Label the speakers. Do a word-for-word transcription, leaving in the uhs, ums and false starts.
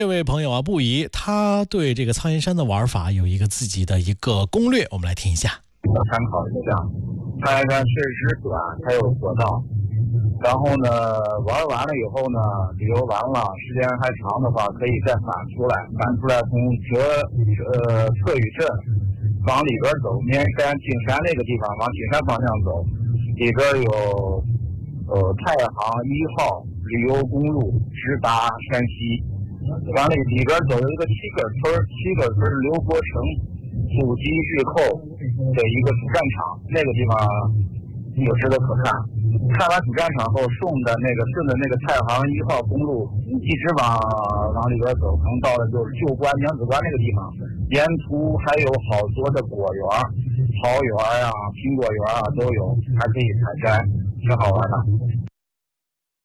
Speaker 1: 这位朋友啊，不疑，他对这个苍岩山的玩法有一个自己的一个攻略，我们来听一下。
Speaker 2: 参考一下，苍岩山确实短，它有索道。然后呢，玩完了以后呢，旅游完了，时间还长的话，可以再返出来，返出来从泽呃侧雨镇往里边走，绵山景山那个地方往景山方向走，里边有呃太行一号旅游公路直达山西。完了里边走有一个七个村，七个村刘国成祖籍日寇的一个主战场，那个地方有值得可看。看完主战场后，顺的那个顺的那个太行一号公路一直往往里边走，可能到了就是旧关娘子关那个地方，沿途还有好多的果园、桃园啊、苹果园啊都有，还可以采摘，挺好玩的。